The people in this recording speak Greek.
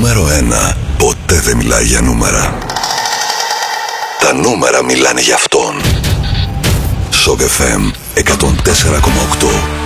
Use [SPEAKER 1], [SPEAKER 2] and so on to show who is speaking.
[SPEAKER 1] νούμερο 1 ποτέ δεν μιλάει για νούμερα. Τα νούμερα μιλάνε για αυτόν. Shock FM 104,8.